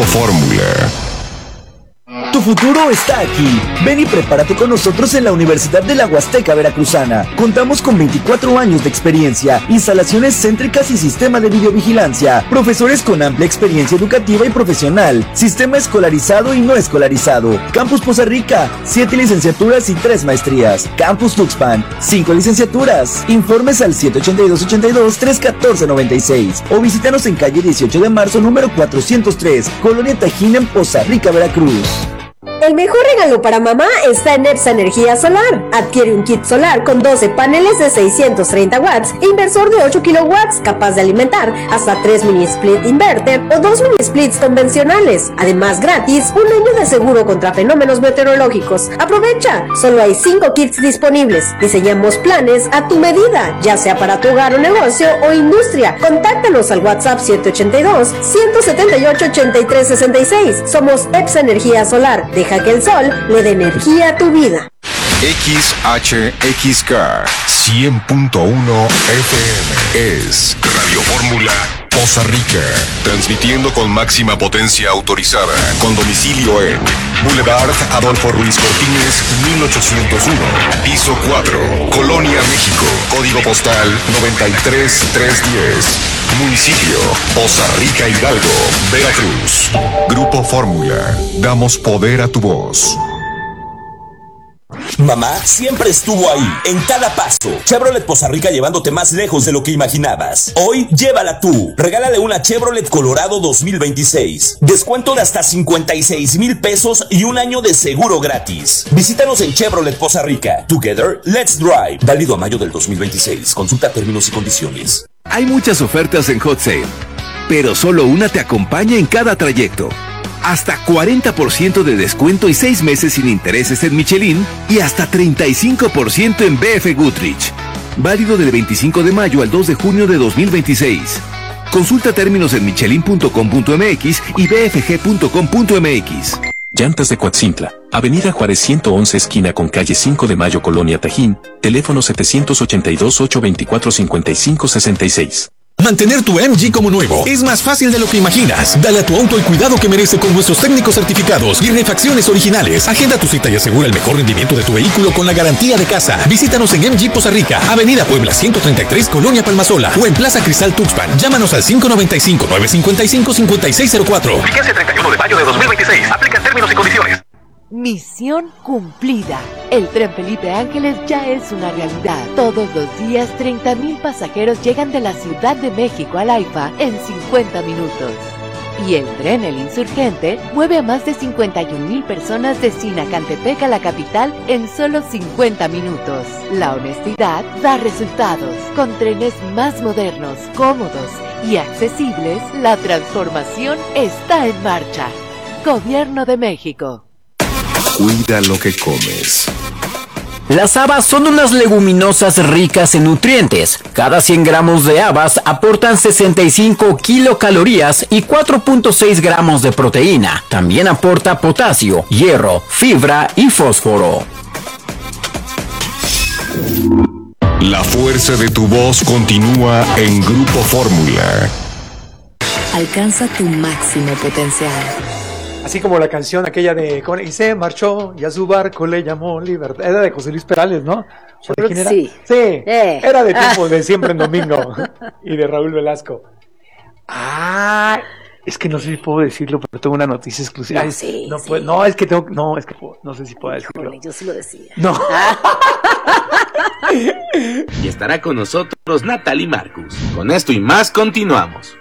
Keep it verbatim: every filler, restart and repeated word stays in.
Fórmula. Tu futuro está aquí. Ven y prepárate con nosotros en la Universidad de la Huasteca Veracruzana. Contamos con veinticuatro años de experiencia, instalaciones céntricas y sistema de videovigilancia, profesores con amplia experiencia educativa y profesional, sistema escolarizado y no escolarizado. Campus Poza Rica, siete licenciaturas y tres maestrías. Campus Tuxpan, cinco licenciaturas. Informes al siete ochenta y dos, ochenta y dos, tres catorce, noventa y seis o visítanos en calle dieciocho de marzo número cuatrocientos tres, Colonia Tajín en Poza Rica, Veracruz. El mejor regalo para mamá está en EPSA Energía Solar. Adquiere un kit solar con doce paneles de seiscientos treinta watts e inversor de ocho kilowatts, capaz de alimentar hasta tres mini split inverter o dos mini splits convencionales. Además, gratis, un año de seguro contra fenómenos meteorológicos. Aprovecha, solo hay cinco kits disponibles. Diseñamos planes a tu medida, ya sea para tu hogar o negocio o industria. Contáctanos al WhatsApp siete ochenta y dos, ciento setenta y ocho, ochenta y tres sesenta y seis. Somos EPSA Energía Solar. Deja que el sol le dé energía a tu vida. X H X K cien punto uno F M es Radio Fórmula Poza Rica, transmitiendo con máxima potencia autorizada, con domicilio en Boulevard Adolfo Ruiz Cortines, mil ochocientos uno, piso cuatro, Colonia, México, código postal noventa y tres mil trescientos diez, municipio Poza Rica, Hidalgo, Veracruz. Grupo Fórmula, damos poder a tu voz. Mamá siempre estuvo ahí, en cada paso. Chevrolet Poza Rica, llevándote más lejos de lo que imaginabas. Hoy, llévala tú. Regálale una Chevrolet Colorado dos mil veintiséis. Descuento de hasta cincuenta y seis mil pesos y un año de seguro gratis. Visítanos en Chevrolet Poza Rica. Together, let's drive. Válido a mayo del dos mil veintiséis. Consulta términos y condiciones. Hay muchas ofertas en Hot Sale, pero solo una te acompaña en cada trayecto. Hasta cuarenta por ciento de descuento y seis meses sin intereses en Michelin y hasta treinta y cinco por ciento en B F Goodrich. Válido del veinticinco de mayo al dos de junio de dos mil veintiséis. Consulta términos en michelin punto com punto m x y b f g punto com punto m x. Llantas de Coatzintla, Avenida Juárez ciento once esquina con calle cinco de mayo, Colonia Tajín, teléfono setecientos ochenta y dos, ochocientos veinticuatro, cincuenta y cinco sesenta y seis. Mantener tu M G como nuevo es más fácil de lo que imaginas. Dale a tu auto el cuidado que merece con nuestros técnicos certificados y refacciones originales. Agenda tu cita y asegura el mejor rendimiento de tu vehículo con la garantía de casa. Visítanos en M G Poza Rica, Avenida Puebla ciento treinta y tres, Colonia Palmasola, o en Plaza Cristal Tuxpan. Llámanos al cinco noventa y cinco, nueve cincuenta y cinco, cincuenta y seis cero cuatro. Vigencia treinta y uno de mayo de dos mil veintiséis. Aplican términos y condiciones. Misión cumplida. El tren Felipe Ángeles ya es una realidad. Todos los días treinta mil pasajeros llegan de la Ciudad de México al AIFA en cincuenta minutos. Y el tren El Insurgente mueve a más de cincuenta y un mil personas de Sinacantepec a la capital en solo cincuenta minutos. La honestidad da resultados. Con trenes más modernos, cómodos y accesibles, la transformación está en marcha. Gobierno de México. Cuida lo que comes. Las habas son unas leguminosas ricas en nutrientes. Cada cien gramos de habas aportan sesenta y cinco kilocalorías y cuatro punto seis gramos de proteína. También aporta potasio, hierro, fibra y fósforo. La fuerza de tu voz continúa en Grupo Fórmula. Alcanza tu máximo potencial. Así como la canción aquella de y se marchó y a su barco le llamó Libertad. Era de José Luis Perales, ¿no? Yo creo quién que era? sí. Sí, eh. Era de tiempo de Siempre en Domingo y de Raúl Velasco. Ah, es que no sé si puedo decirlo, pero tengo una noticia exclusiva. No, sí, no, sí. Puedo, no, es que tengo, no, es que no sé si puedo decirlo. Híjole, yo sí lo decía. No. Y estará con nosotros Natalie Marcus. Con esto y más continuamos.